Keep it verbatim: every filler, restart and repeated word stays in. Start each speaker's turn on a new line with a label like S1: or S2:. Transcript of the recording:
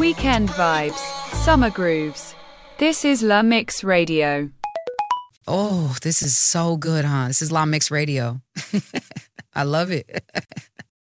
S1: Weekend vibes, summer grooves. This is La Mix Radio.
S2: Oh, this is so good, huh? This is La Mix Radio. I love it.